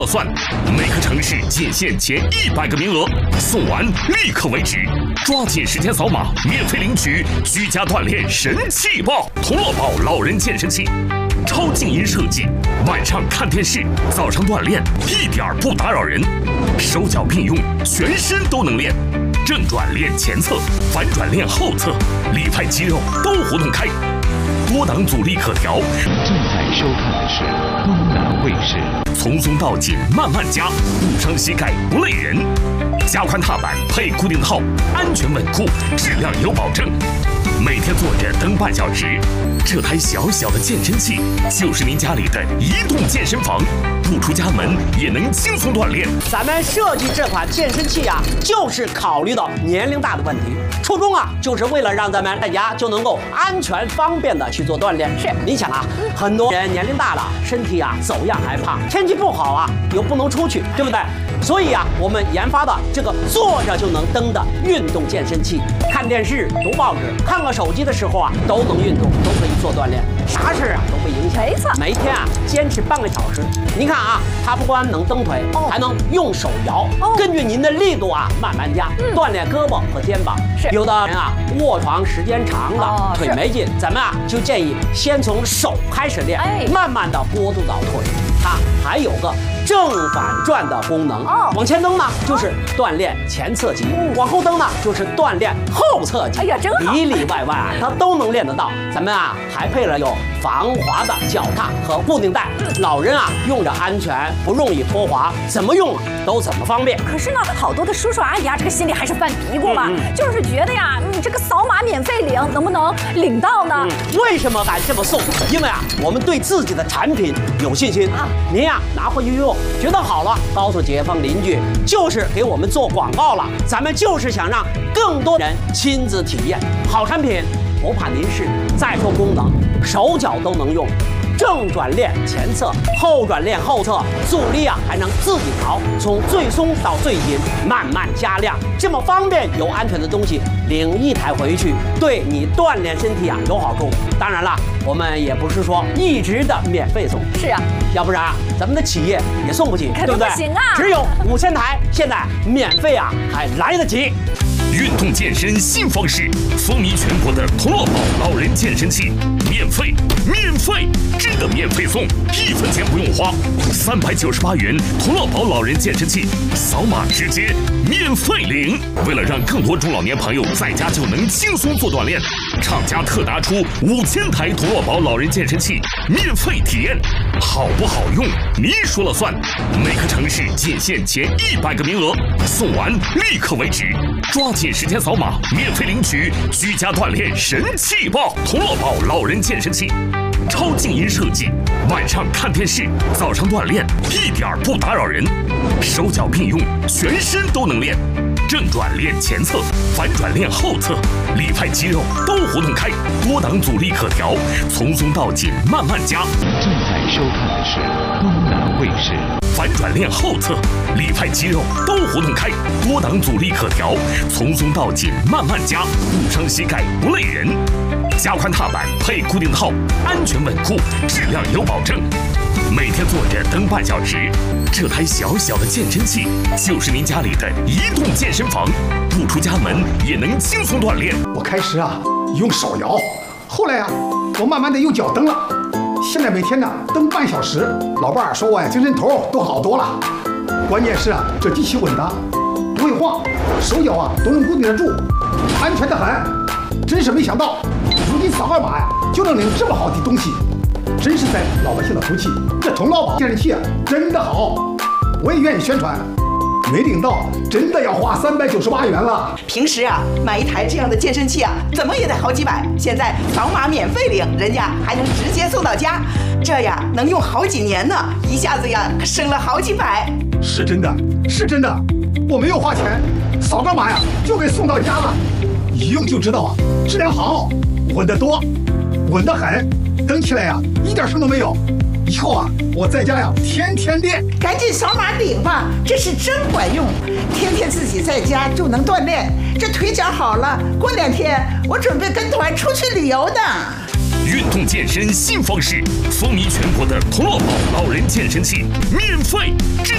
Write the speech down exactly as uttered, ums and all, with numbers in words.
算，每个城市仅限前一百个名额，送完立刻为止，抓紧时间扫码，免费领取居家锻炼神器包——童乐宝老人健身器，超静音设计，晚上看电视，早上锻炼一点不打扰人，手脚并用，全身都能练，正转练前侧，反转练后侧，里派肌肉都活动开，多档阻力可调。 正在收看的是东南卫视。 从松到紧慢慢加，不伤膝盖不累人。加宽踏板配固定套，安全稳固，质量有保证。每天坐着蹬半小时，这台小小的健身器就是您家里的移动健身房，不出家门也能轻松锻炼。 咱们设计这款健身器啊，就是考虑到年龄大的问题，初衷啊，就是为了让咱们大家就能够安全方便的去做锻炼。是，你想啊，很多人年龄大了，身体啊走样还胖，天气不好啊又不能出去，对不对？所以啊，我们研发的这个坐着就能蹬的运动健身器，看电视、读报纸、看个手机的时候啊，都能运动，都可以做锻炼，啥事啊都不影响。 没错， 每天啊坚持半个小时。您看啊，它不光能蹬腿，哦、还能用手摇，哦、根据您的力度啊慢慢加，嗯、锻炼胳膊和肩膀。是，有的人啊卧床时间长了，哦、腿没劲，咱们啊就建议先从手开始练，哎、慢慢的过渡到腿。它还有个正反转的功能，哦、往前蹬呢就是锻炼前侧肌，嗯、往后蹬呢就是锻炼后侧肌。哎呀，真好，里里外外啊它都能练得到。咱们啊还配了有防滑的脚踏和固定带，嗯、老人啊用着安全，不容易脱滑，怎么用啊都怎么方便。 可是呢，好多的叔叔阿姨啊，这个心里还是犯嘀咕嘛，嗯嗯、就是觉得呀，你这个扫码免费领，能不能领到呢？嗯、 为什么敢这么送？因为啊，我们对自己的产品有信心啊。您呀拿回去用，觉得好了，告诉街坊邻居，就是给我们做广告了。咱们就是想让更多人亲自体验好产品，不怕您试。再说功能，手脚都能用。正转练前侧，后转练后侧，阻力啊还能自己调，从最松到最紧，慢慢加量，这么方便又安全的东西，领一台回去，对你锻炼身体啊有好处。当然了，我们也不是说一直的免费送， 是啊， 要不然咱们的企业也送不起，对不对？ 不行啊， 只有五千台，现在免费啊还来得及。 运动健身新方式，风靡全国的童乐宝老人健身器，免费，免费，真的免费送，一分钱不用花，三百九十八元童乐宝老人健身器，扫码直接免费领。为了让更多中老年朋友在家就能轻松做锻炼，厂家特拿出五千台童乐宝老人健身器免费体验，好不好用您说了算。每个城市仅限前一百个名额，送完立刻为止，抓紧时间扫码，免费领取居家锻炼神器包——童乐宝老人健身器，超静音设计，晚上看电视，早上锻炼一点不打扰人，手脚并用，全身都能练，正转练前侧，反转练后侧，里派肌肉都活动开，多档阻力可调，从松到紧慢慢加。 正在收看的是东南卫视。 反转练后侧，里派肌肉都活动开，多档阻力可调，从松到紧慢慢加，不伤膝盖不累人。加宽踏板配固定套，安全稳固，质量有保证。每天坐着蹬半小时，这台小小的健身器就是您家里的移动健身房，不出家门也能轻松锻炼。 我开始啊用手摇，后来啊我慢慢的用脚蹬了。现在每天呢蹬半小时，老伴儿说我呀精神头都好多了。关键是啊这机器稳当，不会晃，手脚啊都能固定得住，安全的很。真是没想到，如今扫个码呀就能领这么好的东西，真是在老百姓的福气。这童乐宝健身器啊真的好，我也愿意宣传。没领到，真的要花三百九十八元了。 平时啊，买一台这样的健身器啊，怎么也得好几百。现在扫码免费领，人家还能直接送到家，这呀能用好几年呢，一下子呀省了好几百。 是真的，是真的，我没有花钱，扫个码呀就给送到家了。一用就知道啊，质量好，稳得多，稳得很，蹬起来呀一点声都没有。以后啊，我在家呀天天练， 赶紧扫码领吧，这是真管用，天天自己在家就能锻炼，这腿脚好了，过两天我准备跟团出去旅游的。 运动健身新方式，风靡全国的童乐宝老人健身器，免费。